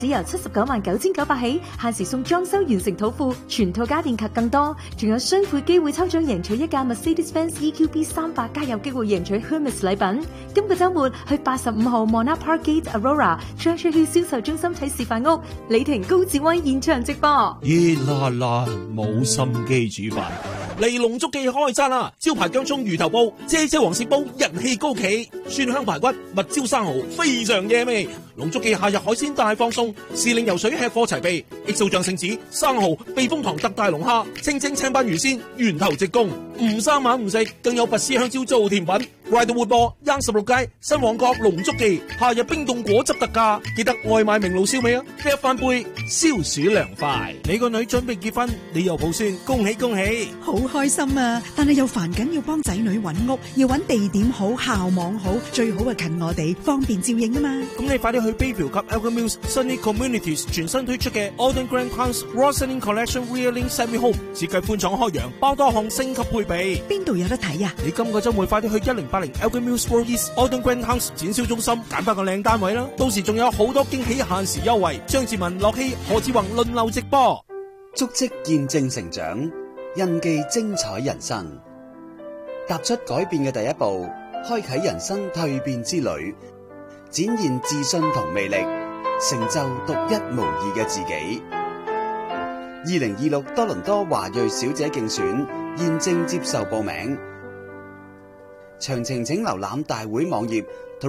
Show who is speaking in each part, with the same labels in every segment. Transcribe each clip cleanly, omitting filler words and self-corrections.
Speaker 1: 只由799900起，限時送裝修完成土庫，全套家電及更多，仲有雙倍機會抽獎贏取一架 Mercedes-Benz EQB 300，加有機會贏取 Hermes 禮品。今個週末去85號 Monarch Park Gate Aurora Treasure Hill 銷售中心睇示範屋，李婷高志威現場直播。
Speaker 2: 熱辣辣，冇心機煮飯。嚟龍足記開餐啦！招牌薑蔥魚頭煲、姐姐黃鱔煲人氣高企，蒜香排骨、蜜椒生蠔非常惹味。龍足記夏日海鮮大放送，時令游水吃貨齊備，XO醬聖子、生蠔、避風塘特大龍蝦、清蒸青斑魚鮮，源頭直供，唔生猛唔食，更有拔絲香蕉做甜品。快到活播，16街新旺角龍足記，夏日冰凍果汁特價，記得外賣明爐燒味啊！一翻杯消暑涼快。你個女準備結婚，你又抱孫，恭喜恭喜！
Speaker 3: 好開心啊！但係又煩緊要幫仔女揾屋，要揾地點好、校網好，最好近我哋，方便照應啊嘛。
Speaker 2: 咁你快啲去 Bayview 及 Elgin Mills Sunny Communities 全新推出嘅 Alden Grand House Roslyn Collection Realing Semi Home， 設計寬敞開揚，包多項升級配備。
Speaker 3: 邊度有得睇啊？
Speaker 2: 你今個週末快啲去1080 Elgin Mills Road East Alden Grand House 展銷中心揀翻個靚單位啦！到時仲有好多驚喜限時優惠。張志文、樂希、何志宏輪流直播，
Speaker 4: 足跡見證成長，印記精彩人生。踏出改變嘅第一步，開啟人生蛻變之旅，展現自信同魅力，成就獨一無二嘅自己。2026多倫多華裔小姐競選現正接受報名，詳情請瀏覽大會網頁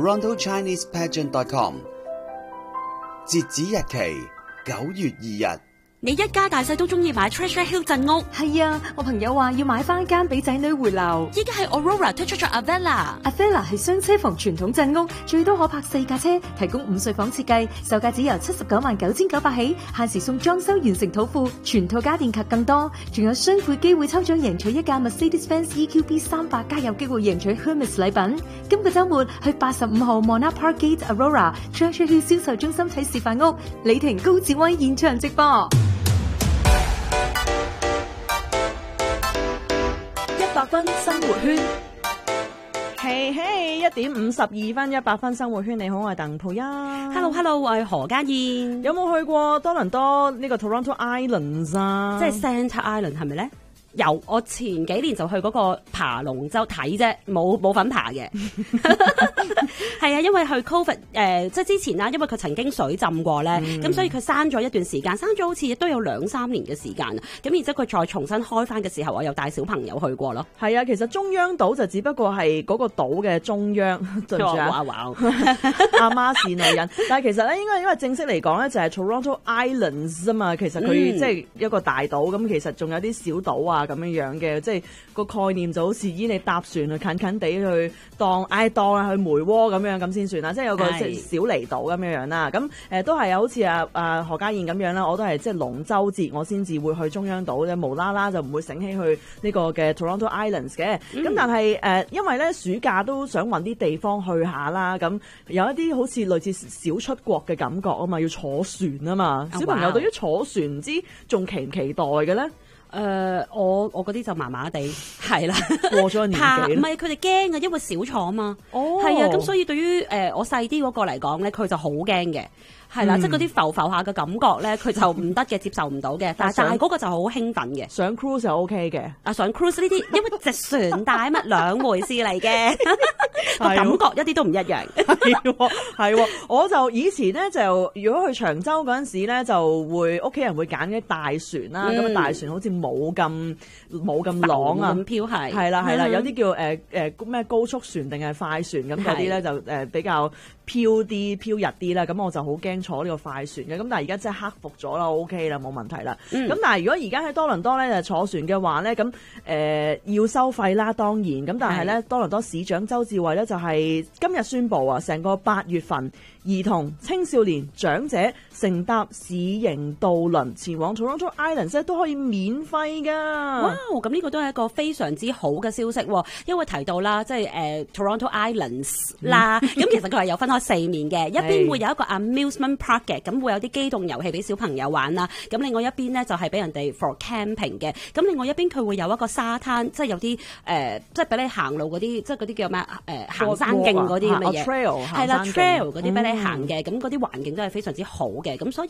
Speaker 4: TorontoChinesePageant.com。截止日期9月2日。
Speaker 5: 你一家大細都中意買 Treasure Hill 鎮屋？
Speaker 1: 係啊，我朋友話要買翻間俾仔女回流。
Speaker 5: 依家係 Aurora 推出咗 Avella
Speaker 1: 係雙車房傳統鎮屋，最多可泊4架車，提供5睡房設計，售價只由799900起，限時送裝修完成土庫，全套家電及更多，仲有雙倍機會抽獎贏取一架 Mercedes-Benz EQB 300，加有機會贏取 Hermes 禮品。今個週末去85號 Monarch Park Gate Aurora Treasure Hill 銷售中心睇示範屋，李婷高志威現場直播。
Speaker 6: 100分生活圈，嘿嘿，1:52，100分生活圈。你好，我係鄧佩欣。
Speaker 5: Hello， 我係何家燕。
Speaker 6: 有冇去過多倫多呢個 Toronto Islands 啊？
Speaker 5: 即係 Centre Island 係咪咧？有，我前幾年就去嗰個爬龍舟睇啫，冇份爬嘅。係啊，因為去 Covid 即係之前啦，因為佢曾經水浸過咧，咁所以佢閂咗一段時間，閂咗好似亦都有2-3年嘅時間。咁然之後佢再重新開翻嘅時候，我又帶小朋友去過咯。
Speaker 6: 係啊，其實中央島就只不過係嗰個島嘅中央，對唔住啊？阿媽是女人，但係其實咧應該因為正式嚟講咧就係 Toronto Islands 啊嘛，其實佢即係一個大島，咁其實仲有啲小島啊咁樣嘅，即係個概念就好似依你搭船去近近地去當去梅窩咁樣咁先算啦，即係有個即係小離島咁樣啦。咁都係好似何家燕咁樣啦，我都係即係龍舟節我先至會去中央島啫，無啦啦就唔會醒起去呢個嘅 Toronto Islands 嘅。咁但係因為咧暑假都想搵啲地方去下啦，咁有一啲好似類似小出國嘅感覺啊嘛，要坐船啊嘛。小朋友對於坐船唔知仲期唔期待嘅咧？
Speaker 5: 我嗰啲就麻麻地，係啦，
Speaker 6: 過咗年紀，
Speaker 5: 唔係佢哋驚啊，因為少坐啊嘛，係啊，咁所以對於我細啲嗰個嚟講咧，佢就好驚嘅。係啦，即係嗰啲浮下嘅感覺咧，佢就唔得嘅，接受唔到嘅。但係嗰個就好興奮嘅。
Speaker 6: 上 cruise 就 OK 嘅。
Speaker 5: 上 cruise 呢啲，因為隻船大乜兩回事嚟嘅，個感覺一啲都唔一樣。
Speaker 6: 係，我就以前咧就如果去長洲嗰陣時咧，就會屋企人會揀啲大船啦。咁大船好似冇咁浪啊，
Speaker 5: 咁飄係。
Speaker 6: 係啦，有啲叫咩高速船定係快船咁嗰啲咧就比較飄逸啲啦。咁我就好驚坐呢個快船嘅，咁但係而家真係克服咗啦 ，OK 啦，冇問題啦。咁但係如果而家喺多倫多咧就坐船嘅話咧，咁要收費啦，當然。咁但係咧，多倫多市長周志偉咧就係今日宣布啊，成個8月份兒童、青少年、長者乘搭市營渡輪前往 Toronto Islands 都可以免費噶。
Speaker 5: 哇！咁呢個都係一個非常之好嘅消息，因為提到啦，即係Toronto Islands 啦，咁其實佢係有分開4面嘅，一邊會有一個 amusement park 嘅，咁會有啲機動遊戲俾小朋友玩啦。咁另外一邊咧就係俾人哋 for camping 嘅。咁另外一邊佢會有一個沙灘，即係有啲即係俾你行路嗰啲，即係嗰啲叫咩行山徑嗰啲咁嘅嘢。
Speaker 6: trail
Speaker 5: 係啦 ，trail 嗰啲俾你行嘅，咁嗰啲環境都係非常之好嘅，咁所以